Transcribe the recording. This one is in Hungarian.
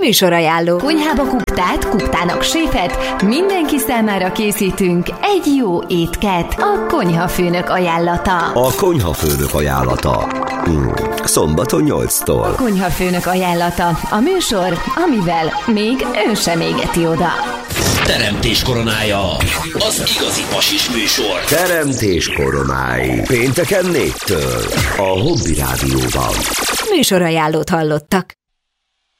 Műsorajánló. Konyhába kuktát, kuktának séfet, mindenki számára készítünk egy jó étket. A Konyhafőnök ajánlata. A Konyhafőnök ajánlata. Szombaton 8-tól. A Konyhafőnök ajánlata. A műsor, amivel még ön sem égeti oda. Teremtés koronája. Az igazi pasis műsor. Teremtés koronái. Pénteken 4-től. A Hobby Rádióban. Műsorajánlót hallottak.